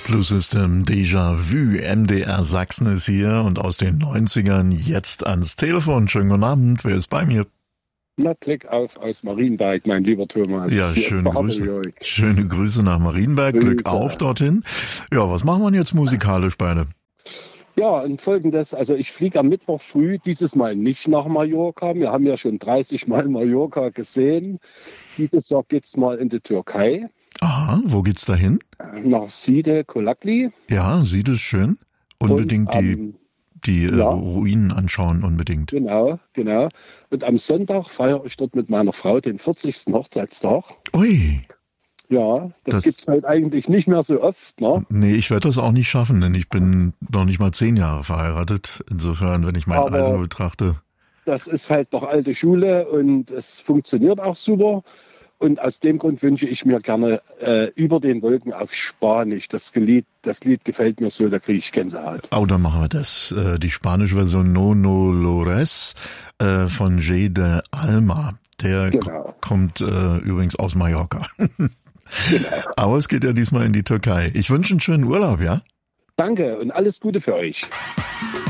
Blue System, Déjà-vu, MDR Sachsen ist hier und aus den 90ern jetzt ans Telefon. Schönen guten Abend, wer ist bei mir? Na, Klick auf aus Marienberg, mein lieber Thomas. Ja, schöne Grüße. Schöne Grüße nach Marienberg, Glück auf dorthin. Ja, was machen wir jetzt musikalisch beide? Ja, und folgendes, also ich fliege am Mittwoch früh, dieses Mal nicht nach Mallorca. Wir haben ja schon 30 Mal Mallorca gesehen. Dieses Jahr geht's mal in die Türkei. Aha, wo geht's dahin? Nach Side Kolakli. Ja, Side ist schön. Unbedingt die Ruinen anschauen, unbedingt. Genau. Und am Sonntag feiere ich dort mit meiner Frau den 40. Hochzeitstag. Ui. Ja, das gibt's halt eigentlich nicht mehr so oft, ne? Nee, ich werde das auch nicht schaffen, denn ich bin noch nicht mal 10 Jahre verheiratet. Insofern, wenn ich mein Alter betrachte. Das ist halt doch alte Schule und es funktioniert auch super. Und aus dem Grund wünsche ich mir gerne Über den Wolken auf Spanisch. Das Lied gefällt mir so, da kriege ich Gänsehaut. Oh, dann machen wir das. Die spanische Version No Lores von J de Alma. Der kommt übrigens aus Mallorca. Genau. Aber es geht ja diesmal in die Türkei. Ich wünsche einen schönen Urlaub, ja? Danke und alles Gute für euch.